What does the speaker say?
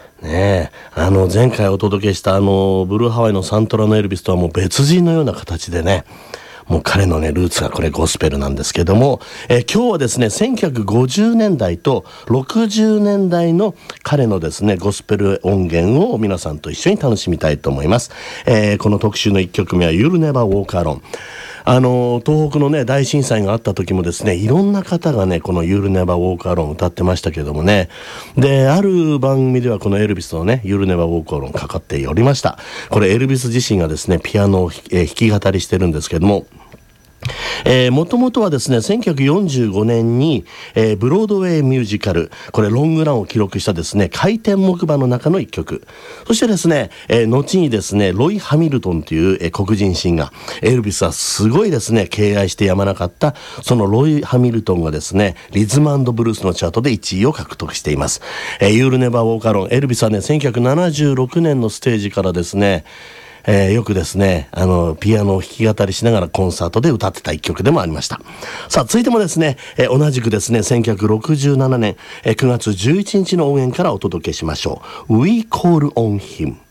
ねえ、前回お届けしたブルーハワイのサントラのエルビスとはもう別人のような形でね、もう彼のねルーツがこれゴスペルなんですけども、今日はですね1950年代と60年代の彼のですねゴスペル音源を皆さんと一緒に楽しみたいと思います。この特集の1曲目は You'll Never Walk Alone。東北のね大震災があった時もですね、いろんな方がねこの You'll Never Walk Alone 歌ってましたけどもね、である番組ではこのエルビスのね You'll Never Walk Alone かかっておりました。これエルビス自身がですねピアノを弾き語りしてるんですけども、もともとはですね1945年に、ブロードウェイミュージカル、これロングランを記録したですね回転木馬の中の一曲、そしてですね、後にですねロイ・ハミルトンという、黒人シンガー、エルビスはすごいですね敬愛してやまなかったそのロイ・ハミルトンがですねリズム&ブルースのチャートで1位を獲得しています。You'll Never Walk Alone、エルビスはね1976年のステージからですねよくですねピアノを弾き語りしながらコンサートで歌ってた一曲でもありました。さあ続いてもですね、同じくですね1967年、9月11日の音源からお届けしましょう。 We Call on Him。